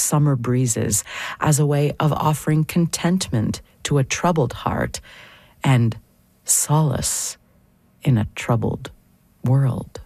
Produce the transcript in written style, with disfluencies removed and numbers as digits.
summer breezes as a way of offering contentment to a troubled heart and solace in a troubled world.